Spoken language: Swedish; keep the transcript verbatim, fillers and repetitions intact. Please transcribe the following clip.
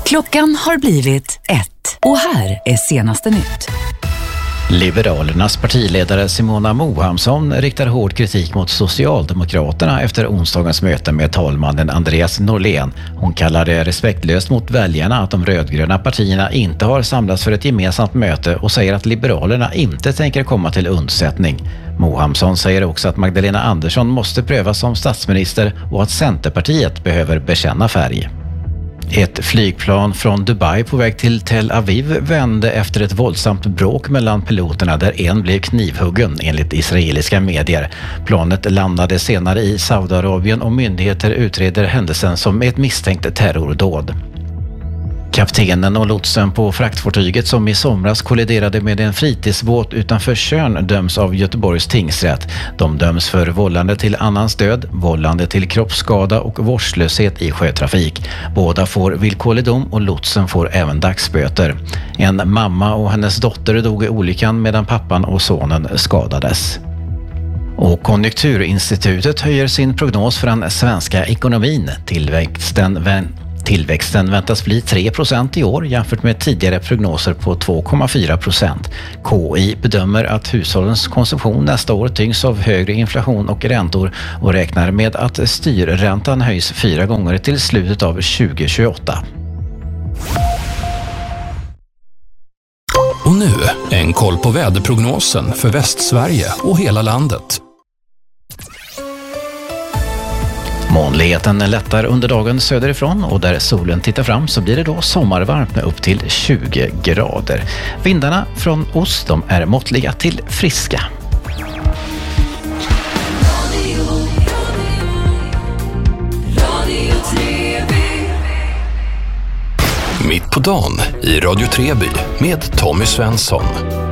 Klockan har blivit ett och här är senaste nytt. Liberalernas partiledare Simona Mohamsson riktar hård kritik mot Socialdemokraterna efter onsdagens möte med talmannen Andreas Norlén. Hon kallar det respektlöst mot väljarna att de rödgröna partierna inte har samlats för ett gemensamt möte och säger att Liberalerna inte tänker komma till undsättning. Mohamsson säger också att Magdalena Andersson måste prövas som statsminister och att Centerpartiet behöver bekänna färg. Ett flygplan från Dubai på väg till Tel Aviv vände efter ett våldsamt bråk mellan piloterna där en blev knivhuggen enligt israeliska medier. Planet landade senare i Saudiarabien och myndigheter utreder händelsen som ett misstänkt terrordåd. Kaptenen och lotsen på fraktfartyget som i somras kolliderade med en fritidsbåt utanför Tjörn döms av Göteborgs tingsrätt. De döms för vållande till annans död, vållande till kroppsskada och vårdslöshet i sjötrafik. Båda får villkorlig dom och lotsen får även dagsböter. En mamma och hennes dotter dog i olyckan medan pappan och sonen skadades. Och Konjunkturinstitutet höjer sin prognos för den svenska ekonomin. Tillväxten vän Tillväxten väntas bli tre procent i år jämfört med tidigare prognoser på två komma fyra procent. K I bedömer att hushållens konsumtion nästa år tyngs av högre inflation och räntor och räknar med att styrräntan höjs fyra gånger till slutet av tjugo tjugoåtta. Och nu en koll på väderprognosen för Västsverige och hela landet. Molnigheten lättar under dagen söderifrån och där solen tittar fram så blir det då sommarvarmt med upp till tjugo grader. Vindarna från ost de är måttliga till friska. Mitt på dagen i Radio Treby med Tommy Svensson.